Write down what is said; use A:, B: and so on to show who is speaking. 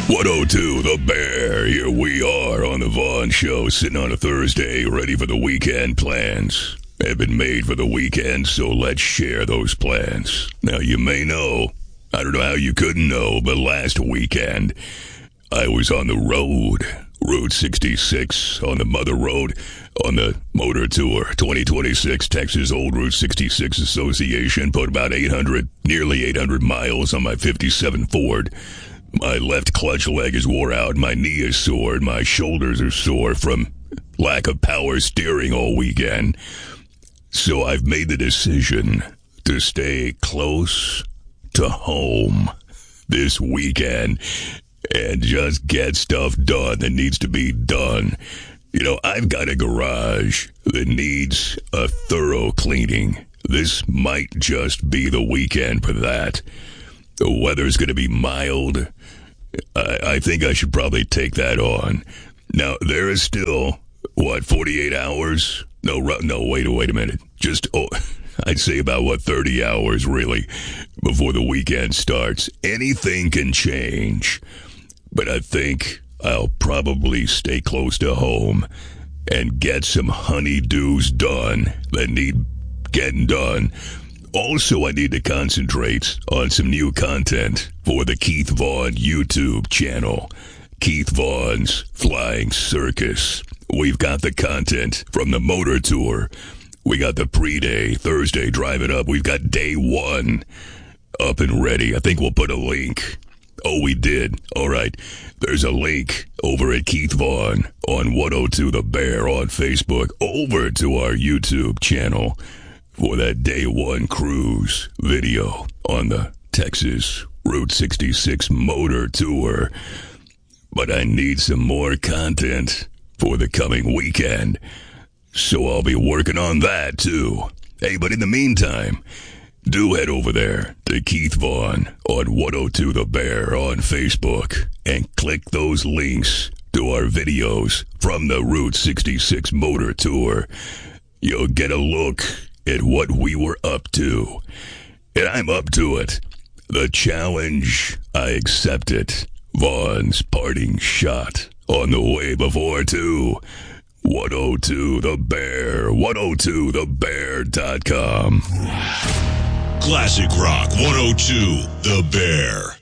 A: 102 The Bear. Here we are on the Vaughn Show, sitting on a Thursday, ready for the weekend. Plans have been made for the weekend, so let's share those plans. Now, you may know, I don't know how you couldn't know, but last weekend, I was on the road, Route 66, on the Mother Road, on the Motor Tour 2026 Texas Old Route 66 Association. Put about nearly 800 miles on my 57 Ford. My left clutch leg is wore out, my knee is sore, and my shoulders are sore from lack of power steering all weekend. So I've made the decision to stay close to home this weekend and just get stuff done that needs to be done. You know, I've got a garage that needs a thorough cleaning. This might just be the weekend for that. The weather's going to be mild. I think I should probably take that on. Now, there is still, 48 hours? No, wait a minute. I'd say about, 30 hours, really, before the weekend starts. Anything can change. But I think I'll probably stay close to home and get some honeydews done that need getting done. Also, I need to concentrate on some new content for the Keith Vaughn YouTube channel. Keith Vaughn's Flying Circus. We've got the content from the Motor Tour. We got the pre-day, Thursday, Drive It Up. We've got day one up and ready. I think we'll put a link. Oh, we did. All right. There's a link over at Keith Vaughn on 102 The Bear on Facebook over to our YouTube channel for that day one cruise video on the Texas Route 66 Motor Tour. But I need some more content for the coming weekend, so I'll be working on that too. Hey, but in the meantime, do head over there to Keith Vaughn on 102 The Bear on Facebook and click those links to our videos from the Route 66 Motor Tour. You'll get a look at what we were up to. And I'm up to it. The challenge, I accept it. Vaughn's parting shot on the way before too. 102 The Bear, 102thebear.com.
B: Classic Rock 102 The Bear.